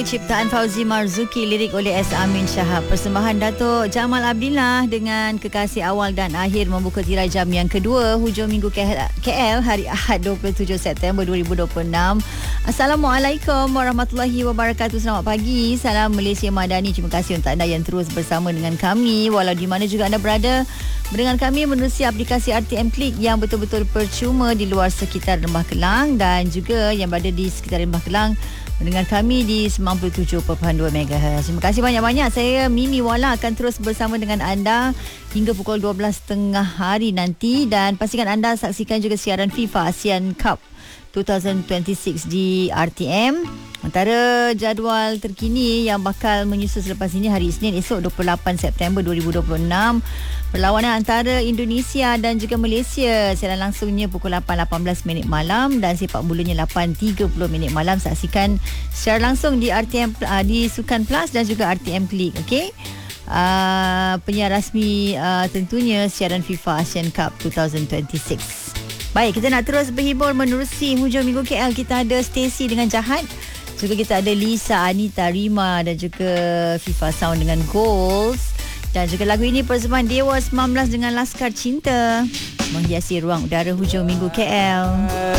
ciptaan Fauzi Marzuki, lirik oleh S. Amin Shahab. Persembahan Datuk Jamal Abdillah dengan Kekasih Awal dan Akhir membuka tirai jam yang kedua hujung minggu KL hari Ahad 27 September 2026. Assalamualaikum warahmatullahi wabarakatuh. Selamat pagi. Salam Malaysia Madani. Terima kasih untuk anda yang terus bersama dengan kami walau di mana juga anda berada. Mendengar kami menerusi aplikasi RTM Klik yang betul-betul percuma di luar sekitar Lembah Kelang dan juga yang berada di sekitar Lembah Kelang mendengar kami di 97.2 MHz. Terima kasih banyak-banyak. Saya Mimi Wala akan terus bersama dengan anda hingga pukul 12.30 hari nanti dan pastikan anda saksikan juga siaran FIFA ASEAN Cup 2026 di RTM. Antara jadual terkini yang bakal menyusul selepas ini hari Isnin esok 28 September 2026, perlawanan antara Indonesia dan juga Malaysia. Siaran langsungnya pukul 8.18 malam dan sepak bolanya 8.30 malam. Saksikan secara langsung di RTM di Sukan Plus dan juga RTM Klik. Okey. Penyiar rasmi tentunya siaran FIFA ASEAN Cup 2026. Baik, kita nak terus berhibur menerusi hujung minggu KL. Kita ada Stacy dengan Jahat. Juga kita ada Lisa, Anita, Rima dan juga FIFA Sound dengan Goals. Dan juga lagu ini persembahan Dewa 19 dengan Laskar Cinta menghiasi ruang udara hujung minggu KL.